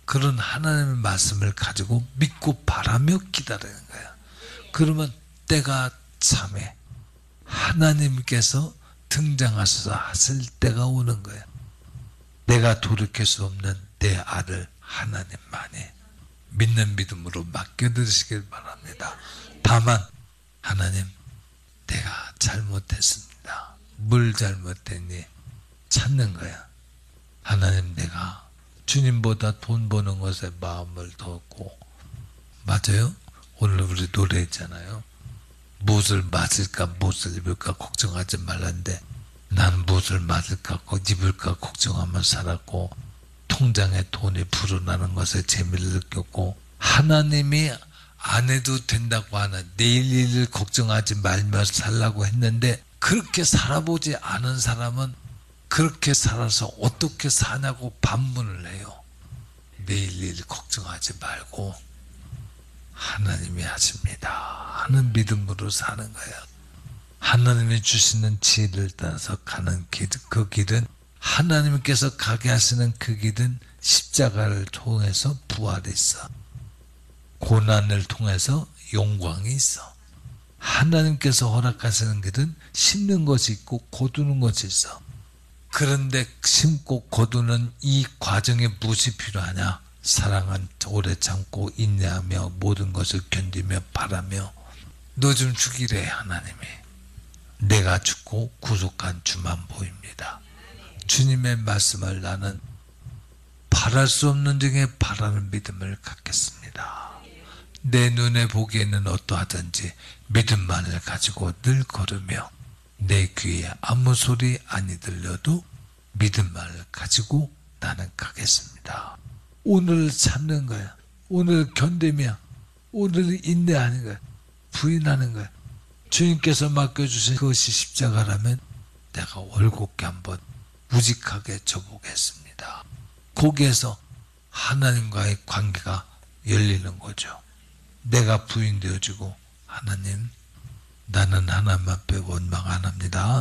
그런 하나님의 말씀을 가지고 믿고 바라며 기다리는 거야. 그러면 때가 참에 하나님께서 등장하셔서 하실 때가 오는 거야. 내가 돌이킬 수 없는 내 아들 하나님만이 믿는 믿음으로 맡겨드리시길 바랍니다. 다만 하나님, 내가 잘못했습니다. 뭘 잘못했니? 찾는 거야. 하나님, 내가 주님보다 돈 버는 것에 마음을 뒀고, 맞아요? 오늘 우리 노래했잖아요. 무엇을 맞을까 무엇을 입을까 걱정하지 말란데 난 무엇을 맞을까 입을까 걱정하며 살았고, 통장에 돈이 불어나는 것에 재미를 느꼈고, 하나님이 안 해도 된다고 하는 내일 일을 걱정하지 말며 살라고 했는데, 그렇게 살아보지 않은 사람은 그렇게 살아서 어떻게 사냐고 반문을 해요. 내일 일 걱정하지 말고 하나님이 하십니다 하는 믿음으로 사는 거예요. 하나님이 주시는 지혜를 따라서 가는 길, 그 길은, 하나님께서 가게 하시는 그 길은 십자가를 통해서 부활이 있어. 고난을 통해서 영광이 있어. 하나님께서 허락하시는 길은 심는 것이 있고 거두는 것이 있어. 그런데 심고 거두는 이 과정에 무엇이 필요하냐? 사랑은 오래 참고 인내하며 모든 것을 견디며 바라며. 너 좀 죽이래 하나님이. 내가 죽고 구속한 주만 보입니다. 주님의 말씀을 나는 바랄 수 없는 중에 바라는 믿음을 갖겠습니다. 내 눈에 보기에는 어떠하든지 믿음만을 가지고 늘 걸으며, 내 귀에 아무 소리 아니 들려도 믿음만을 가지고 나는 가겠습니다. 오늘 참는 거야. 오늘 견디며, 오늘 인내하는 거야. 부인하는 거야. 주님께서 맡겨주신 그것이 십자가라면 내가 올곧게 한번 우직하게 져보겠습니다. 거기에서 하나님과의 관계가 열리는 거죠. 내가 부인되어지고, 하나님, 나는 하나님 앞에 원망 안 합니다.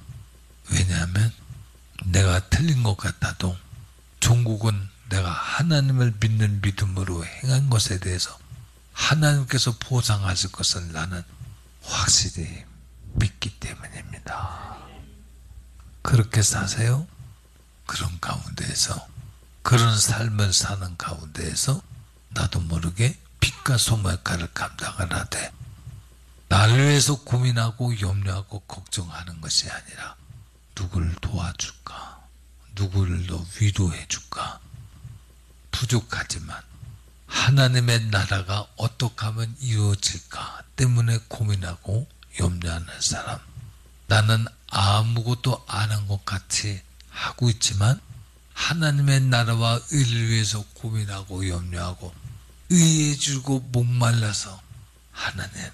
왜냐하면 내가 틀린 것 같아도 종국은 내가 하나님을 믿는 믿음으로 행한 것에 대해서 하나님께서 보상하실 것을 나는 확실히 믿기 때문입니다. 그렇게 사세요. 그런 가운데에서, 그런 삶을 사는 가운데에서 나도 모르게 빛과 소금의 역할을 감당을 하되, 나를 위해서 고민하고 염려하고 걱정하는 것이 아니라 누구를 도와줄까, 누구를 더 위로해 줄까. 부족하지만 하나님의 나라가 어떻게 하면 이루어질까 때문에 고민하고 염려하는 사람. 나는 아무것도 안 한 것 같이 하고 있지만 하나님의 나라와 의를 위해서 고민하고 염려하고 의해 주고 목말라서, 하나님,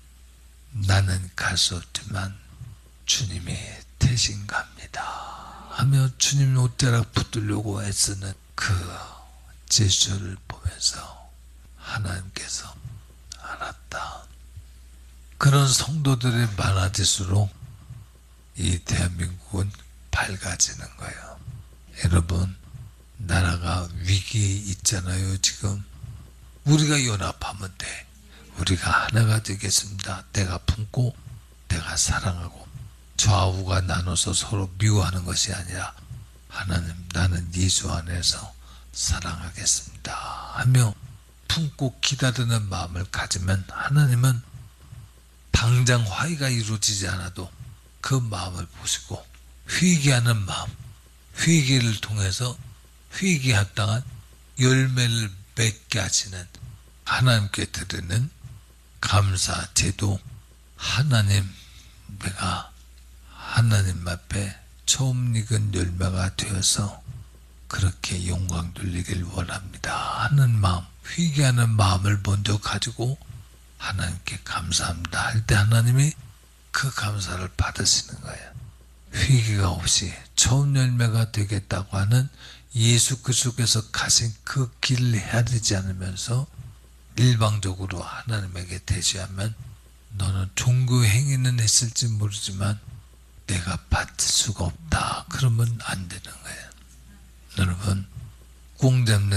나는 갈 수 없지만 주님이 대신 갑니다 하며 주님 옷자락 붙들려고 애쓰는 그 제스처를 보면서 하나님께서 알았다. 그런 성도들이 많아질수록 이 대한민국은 밝아지는 거예요. 여러분, 나라가 위기에 있잖아요. 지금 우리가 연합하면 돼. 우리가 하나가 되겠습니다. 내가 품고 내가 사랑하고, 좌우가 나눠서 서로 미워하는 것이 아니라, 하나님, 나는 예수 안에서 사랑하겠습니다 하며 품고 기다리는 마음을 가지면, 하나님은 당장 화해가 이루어지지 않아도 그 마음을 보시고 회개하는 마음, 회개를 통해서 회개합당한 열매를 맺게 하시는, 하나님께 드리는 감사 제도, 하나님, 내가 하나님 앞에 처음 익은 열매가 되어서 그렇게 영광 돌리길 원합니다 하는 마음, 회개하는 마음을 먼저 가지고 하나님께 감사합니다 할 때 하나님이 그 감사를 받으시는 거예요. 회개가 없이 처음 열매가 되겠다고 하는 예수 그리스도께서 가신 그 길을 헤아리지 않으면서 일방적으로 하나님에게 대시하면, 너는 종교 행위는 했을지 모르지만 내가 받을 수가 없다, 그러면 안 되는 거예요. 여러분, 공 잡는